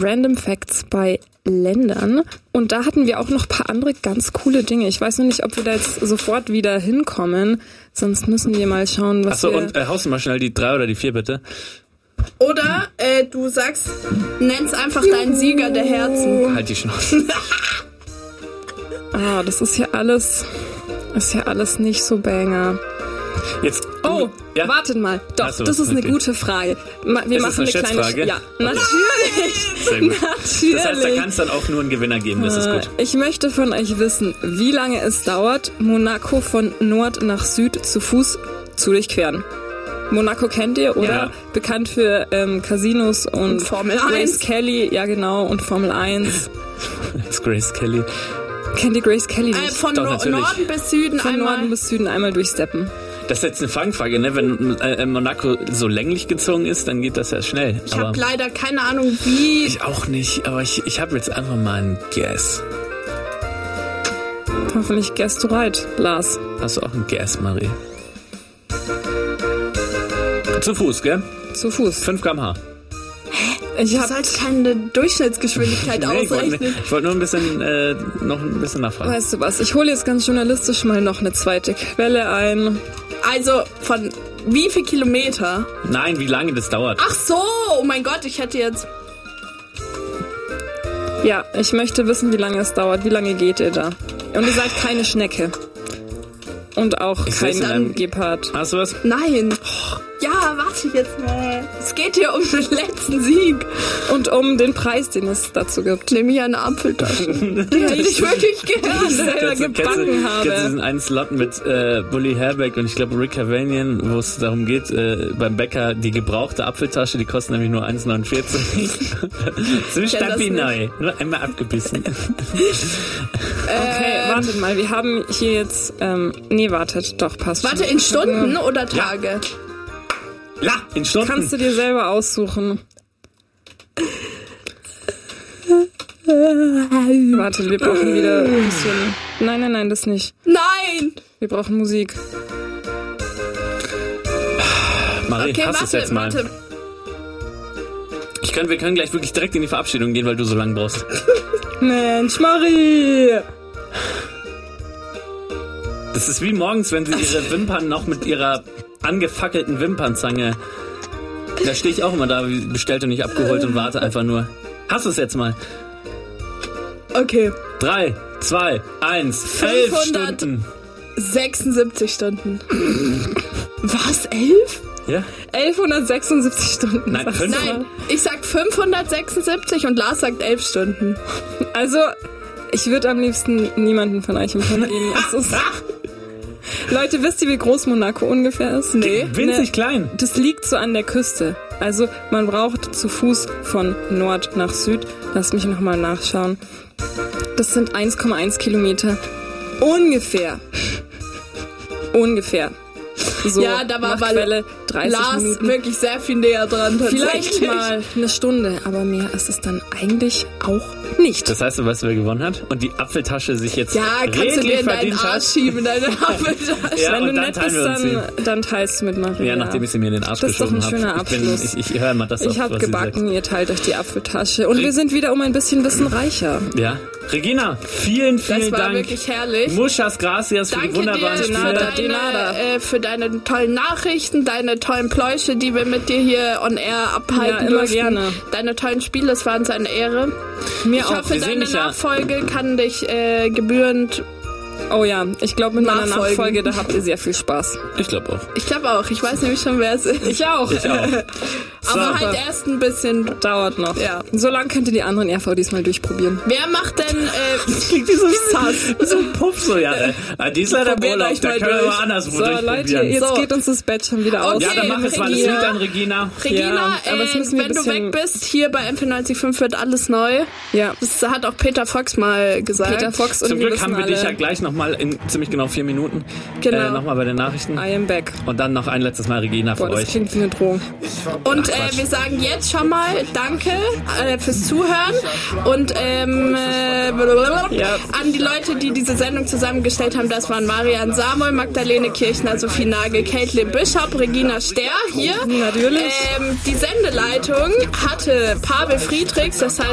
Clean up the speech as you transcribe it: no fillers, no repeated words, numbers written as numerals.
Random Facts bei Ländern. Und da hatten wir auch noch ein paar andere ganz coole Dinge. Ich weiß noch nicht, ob wir da jetzt sofort wieder hinkommen. Sonst müssen wir mal schauen, was wir... Achso, und haust du mal schnell die 3 oder die 4, bitte? Oder du sagst, nennst einfach deinen Sieger der Herzen. Halt die Schnauze. Das ist ja alles nicht so Banger. Jetzt. Ja? Wartet mal. Doch, das ist eine gute Frage. Wir machen eine kleine... Ja, natürlich. Sehr gut. Natürlich. Das heißt, da kann es dann auch nur einen Gewinner geben, das ist gut. Ich möchte von euch wissen, wie lange es dauert, Monaco von Nord nach Süd zu Fuß zu durchqueren. Monaco kennt ihr, oder? Ja. Bekannt für Casinos und Formel 1. Grace Kelly, ja genau, und Formel 1. Das ist Grace Kelly. Kennt ihr Grace Kelly nicht? Von Norden bis Süden von einmal. Norden bis Süden einmal durchsteppen. Das ist jetzt eine Fangfrage, ne? Wenn Monaco so länglich gezogen ist, dann geht das ja schnell. Ich habe leider keine Ahnung, wie... Ich auch nicht, aber ich habe jetzt einfach mal einen Guess. Hoffentlich guessed du right, Lars. Hast du auch einen Guess, Marie? Zu Fuß, gell? Zu Fuß. 5 km/h. Ich habe halt keine Durchschnittsgeschwindigkeit ausrechnen. Ich wollte nur noch ein bisschen nachfragen. Weißt du was, ich hole jetzt ganz journalistisch mal noch eine zweite Quelle ein. Also von wie viel Kilometer? Nein, wie lange das dauert. Ach so, oh mein Gott, ich hätte jetzt... Ja, ich möchte wissen, wie lange es dauert. Wie lange geht ihr da? Und ihr seid keine Schnecke. Und auch kein Gepard. Hast du was? Nein. Ja, warte jetzt mal. Es geht hier um den letzten Sieg. Und um den Preis, den es dazu gibt. Nämlich eine Apfeltasche. Die hätte ich wirklich gern selber gebacken habe. Kennst du diesen einen Slot mit Bully Herbeck und ich glaube Rick Cavanian, wo es darum geht, beim Bäcker die gebrauchte Apfeltasche, die kostet nämlich nur 1,49. So stabil, nur einmal abgebissen. Okay, wartet mal, wir haben hier jetzt... wartet, doch, passt. Warte, in Stunden oder Tage? Ja, in Stunden. Kannst du dir selber aussuchen. Warte, wir brauchen wieder ein bisschen... Nein, das nicht. Nein! Wir brauchen Musik. Marie, okay, hast du es jetzt mal? Warte. Wir können gleich wirklich direkt in die Verabschiedung gehen, weil du so lange brauchst. Mensch, Marie! Das ist wie morgens, wenn sie ihre Wimpern noch mit ihrer angefackelten Wimpernzange... Da stehe ich auch immer da, wie bestellt und nicht abgeholt und warte einfach nur. Hast du es jetzt mal? Okay. 3, 2, 1, 11 Stunden. 76 Stunden. Was, 11? Ja. 1176 Stunden. Nein, ich sag 576 und Lars sagt 11 Stunden. Also, ich würde am liebsten niemanden von euch empfehlen. Leute, wisst ihr, wie groß Monaco ungefähr ist? Nee. Winzig klein. Das liegt so an der Küste. Also, man braucht zu Fuß von Nord nach Süd. Lass mich nochmal nachschauen. Das sind 1,1 Kilometer. Ungefähr. So, ja, da war Quelle 30 Lars Minuten. Wirklich sehr viel näher dran. Vielleicht mal eine Stunde, aber mehr ist es dann eigentlich auch nicht. Das heißt, du weißt, wer gewonnen hat? Und die Apfeltasche sich jetzt kannst du dir in deinen Arsch schieben, deine Apfeltasche. Ja, wenn du nett bist, dann teilst du mit Maria. Ja, nachdem ich sie mir in den Arsch geschoben habe. Das ist doch ein schöner Abschluss. Ich höre mal das auf, Ich habe gebacken, ihr teilt euch die Apfeltasche. Und wir sind wieder um ein bisschen reicher. Ja. Regina, vielen Dank. Das war wirklich herrlich. Muchas gracias für die wunderbaren Spiele. Für deine tollen Nachrichten, deine tollen Pläusche, die wir mit dir hier on air abhalten durften. Gerne. Deine tollen Spiele, es war uns eine Ehre. Ich hoffe, deine Nachfolge kann dich gebührend... Oh ja, ich glaube mit meiner Nachfolge, da habt ihr sehr viel Spaß. Ich glaube auch. Ich weiß nämlich schon, wer es ist. Ich auch. Aber halt erst ein bisschen... Dauert noch. Ja. So lange könnt ihr die anderen RVDs mal durchprobieren. Wer macht denn... Das klingt wie so ein Puff so, ja. Die ist leider Urlaub, da können wir mal anderswo durchprobieren. Leute, jetzt geht uns das Bett schon wieder aus. Ja, dann mach jetzt mal das Lied an, Regina. Regina, wenn du weg bist, hier bei M94.5 wird alles neu. Ja. Das hat auch Peter Fox mal gesagt. Peter Fox und zum Glück haben wir dich ja gleich nochmal in ziemlich genau 4 Minuten. Genau. Nochmal bei den Nachrichten. I am back. Und dann noch ein letztes Mal Regina für euch. Das klingt wie eine Drohung. Und wir sagen jetzt schon mal Danke fürs Zuhören und an die Leute, die diese Sendung zusammengestellt haben. Das waren Marian Samuel, Magdalene Kirchner, Sophie Nagel, Caitlin Bischof, Regina Ster hier. Natürlich. Die Sendeleitung hatte Pavel Friedrichs, das heißt